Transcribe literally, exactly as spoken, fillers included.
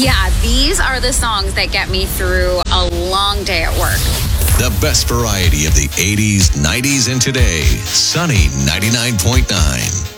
Yeah, these are the songs that get me through a long day at work. The best variety of the eighties, nineties, and today. Sunny ninety-nine point nine.